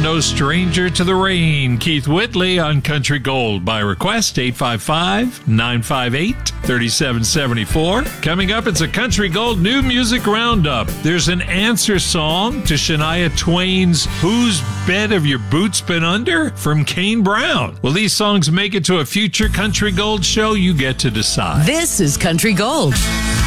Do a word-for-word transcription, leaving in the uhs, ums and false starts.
no stranger to the rain. Keith Whitley on Country Gold by request, eight five five, nine five eight, three seven seven four. Coming up, it's a Country Gold New Music Roundup. There's an answer song to Shania Twain's Whose Bed Have Your Boots Been Under? From Kane Brown. Will these songs make it to a future Country Gold show? You get to decide. This is Country Gold.